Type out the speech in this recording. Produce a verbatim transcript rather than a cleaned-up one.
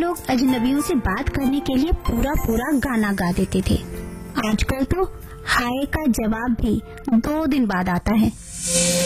लोग अजनबियों से बात करने के लिए पूरा पूरा गाना गा देते थे। आजकल तो हाय का जवाब भी दो दिन बाद आता है।